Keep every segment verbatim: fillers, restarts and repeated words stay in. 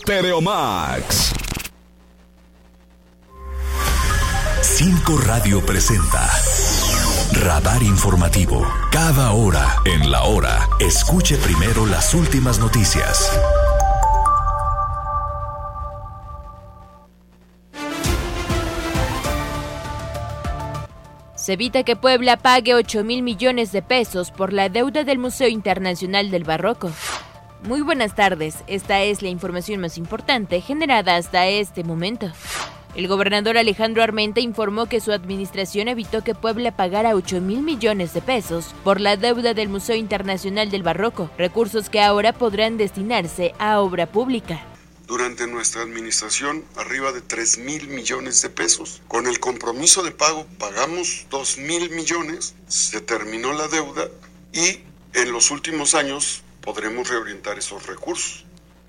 Stereo Max. Cinco Radio presenta Radar Informativo. Cada hora en la hora, escuche primero las últimas noticias. Se evita que Puebla pague ocho mil millones de pesos por la deuda del Museo Internacional del Barroco. Muy buenas tardes, esta es la información más importante generada hasta este momento. El gobernador Alejandro Armenta informó que su administración evitó que Puebla pagara ocho mil millones de pesos por la deuda del Museo Internacional del Barroco, recursos que ahora podrán destinarse a obra pública. Durante nuestra administración, arriba de tres mil millones de pesos. Con el compromiso de pago, pagamos dos mil millones, se terminó la deuda y en los últimos años podremos reorientar esos recursos.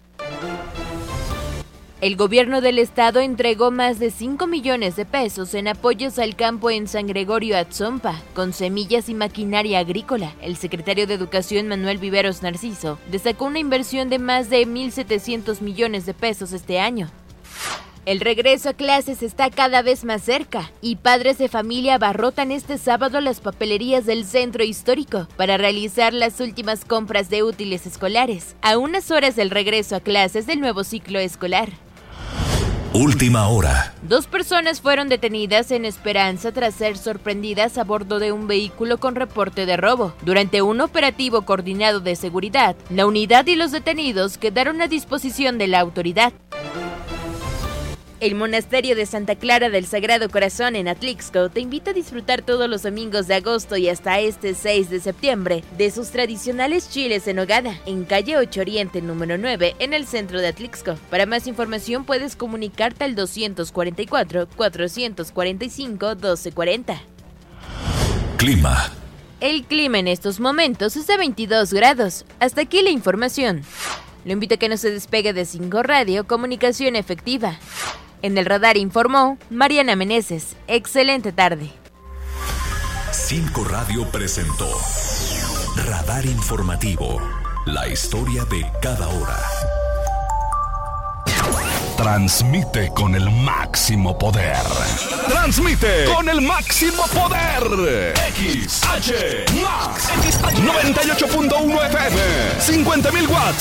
El gobierno del estado entregó más de cinco millones de pesos en apoyos al campo en San Gregorio Atzompa, con semillas y maquinaria agrícola. El secretario de Educación, Manuel Viveros Narciso, destacó una inversión de más de mil setecientos millones de pesos este año. El regreso a clases está cada vez más cerca y padres de familia abarrotan este sábado las papelerías del centro histórico para realizar las últimas compras de útiles escolares, a unas horas del regreso a clases del nuevo ciclo escolar. Última hora. Dos personas fueron detenidas en Esperanza tras ser sorprendidas a bordo de un vehículo con reporte de robo. Durante un operativo coordinado de seguridad, la unidad y los detenidos quedaron a disposición de la autoridad. El Monasterio de Santa Clara del Sagrado Corazón en Atlixco te invita a disfrutar todos los domingos de agosto y hasta este seis de septiembre de sus tradicionales chiles en nogada, en calle ocho Oriente número nueve, en el centro de Atlixco. Para más información puedes comunicarte al doscientos cuarenta y cuatro, cuatrocientos cuarenta y cinco, doce cuarenta. Clima. El clima en estos momentos es de veintidós grados. Hasta aquí la información. Lo invito a que no se despegue de cinco Radio, comunicación efectiva. En el radar informó Mariana Meneses. Excelente tarde. cinco Radio presentó Radar Informativo. La historia de cada hora. Transmite con el máximo poder. Transmite con el máximo poder. X H Max noventa y ocho punto uno F M. cincuenta mil watts